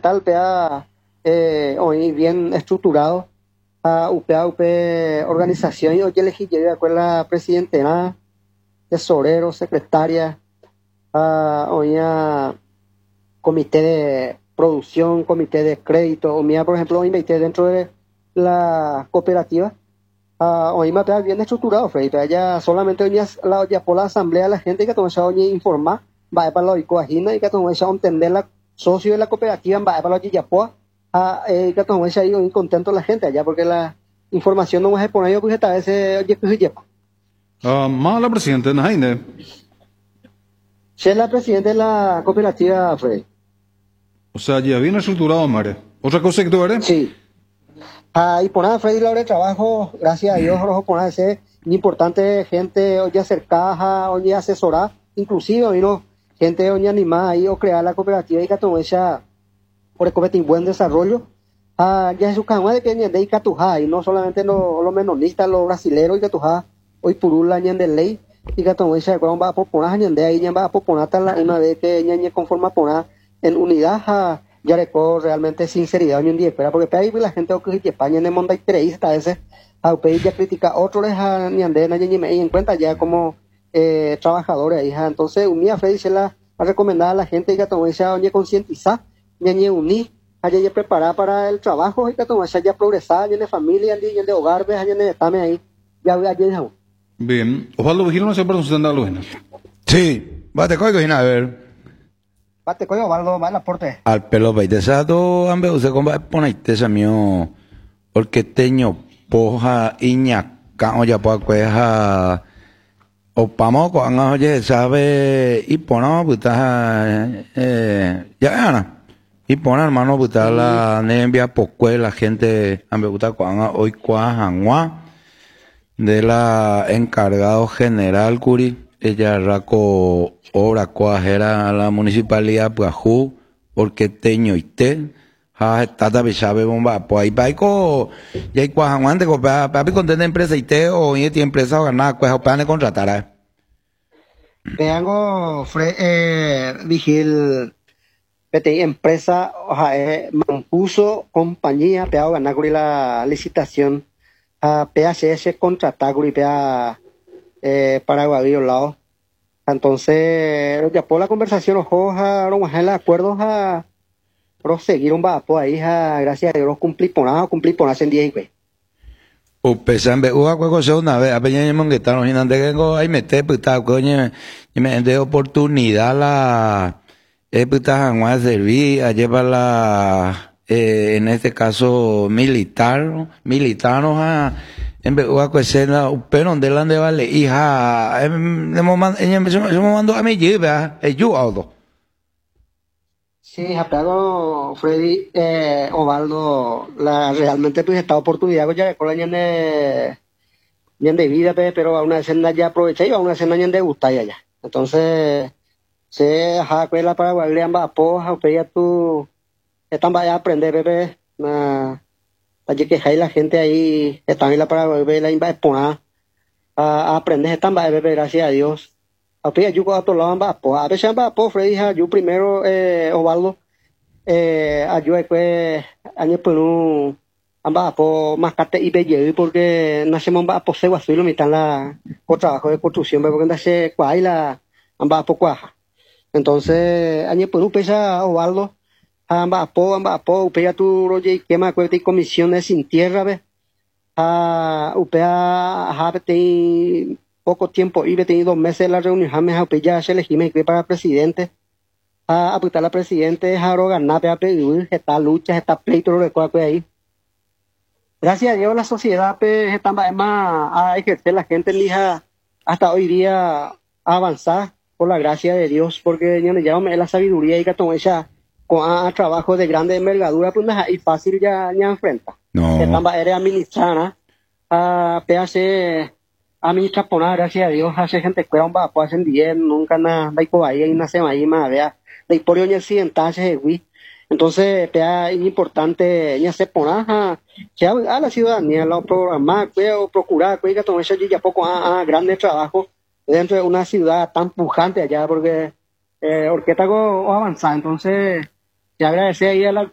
gubernamental, pea, hoy bien estructurado, organización, y hoy elegí, yo de acuerdo a la presidenta, tesorero, secretaria, hoy comité de producción, comité de crédito, o mía, por ejemplo, hoy invité dentro de la cooperativa, hoy me pea bien estructurado, Freddy, pero ya solamente hoy ya por la asamblea, la gente que tomó hoy informar, va para la coagina y que tomó esa entender la socio de la cooperativa, va para la Yapoa, que tomó esa ahí contento la gente allá, porque la información no va a poner yo, porque esta vez, oye, pues Yapoa. Más la presidenta de Naine. Sí, es la presidenta de la cooperativa, Freddy. O sea, ya bien estructurado, Mare. ¿Otra cosa que tú eres? Sí. Y por nada, Freddy, la hora de trabajo, gracias a Dios, por nada, es importante gente, oye, acercada, oye, asesorar, inclusive, hoy no, gente, oye, animada ahí, o crear la cooperativa y que tomó esa, por el buen desarrollo. Ya es su cama de que ni de Catujá, y no solamente los menonistas, los brasileros y Catujá, hoy purula ni de ley, y que tomó esa, cuando va a proponer, ni de ahí, ni va a proponer una vez que ni conforma poner en unidad, ya recuerdo realmente sinceridad ni un día, pero porque ahí la gente que España en el mundo hay tres, a veces, a ustedes ya critica otro les ni ande, ni me en cuenta ya como trabajadores ahí, entonces, un día Freddy se la ha recomendado a la gente que tomó esa, oye, concientizar, ni unir, ya preparada para el trabajo, y que tomó esa ya progresar, ni de familia, ni de hogar, ni de tame ahí, ya voy allí, ¿no? Bien. Osvaldo Vigil no se pregunta en la Sí, bate coigo a ver. Bate coigo, Osvaldo, va el aporte. Al pelo baitesado, ambe, usted comba ponaitesa mío, orqueteño, poja, iñaca, oya, poa, cueja, o pamo, cuando oye, sabe, y pono, puta, ya gana. Y pone, hermano, puta, la nembia, poque, la gente, ambe, puta, cuando hoy cuajanua, de la encargado general, Curi, ella raco obra cuajera a la municipalidad Puajú, porque teño y te, tata bichabe bomba, pues ahí paico, ya hay cuajanguante, papi contenta empresa y te, o y tiene empresa o ganar, cuaja, plan contratará. Tengo, Vigil, PTI, empresa, Mancuso, compañía, pegado ganar la licitación, PHS contratar, pega Paraguay, lado. Entonces, ya por la conversación, ojo, vamos a el acuerdo, a proseguir un vapo ahí, gracias a Dios, cumplir por nada, en 10 güey. O pesan uva cueco se una vez, apenas me monguetaron, y nante que ahí mete, puta, coño, y me de oportunidad la, puta, a servir, a llevar la, en este caso, militar, a, en vez de cuestionar, pero donde la de vale, hija, ella me mandó a mí, lleva, yo algo. Sí, apego Freddy, Ovaldo, realmente pues esta oportunidad pues, ya con la de vida, pero a una escena ya aproveché y a una escena de gusta ya. Entonces, se pues la Paraguay le ambas poja, ya tú, están vaya a aprender, bebé, allí que hay la gente ahí, están en la Paraguay, la inva exponer, a aprender, están vaya, bebé, gracias a Dios. Apenas yo con otro lado ambas poja, a veces ambas poja, Freddy, yo primero, Ovaldo, ayuda pues año por un ambas po más cate y bello porque nacemos ambas po se guaso lo mitan la por trabajo de construcción porque nace cuai la ambas po cuaja entonces año por un pesa Ovaldo ambas po upea tu roye que más cuesta comisiones sin tierra ve upea habete poco tiempo y tenido 2 meses la reunión james upea se elegime que para presidente a apuntar la presidente Jaro ganar a pedir esta lucha esta pleito lo recuerdo ahí gracias a Dios la sociedad pues está más a ejercer la gente elija hasta hoy día a avanzar por la gracia de Dios porque ya me llamo la sabiduría y que toma esa con trabajo de grande envergadura pues ahí fácil ya enfrenta No. esta eres administrada a PAC administra por nada gracias a Dios hace gente que va pues hacen bien nunca nada hay ahí nace ahí más vea de por y accidental se entonces es importante ya se ponaja que a la ciudadanía lo programar o procurar que tomar ese ya poco grande trabajo dentro de una ciudad tan pujante allá porque orquesta o avanzar entonces te agradecer ahí a la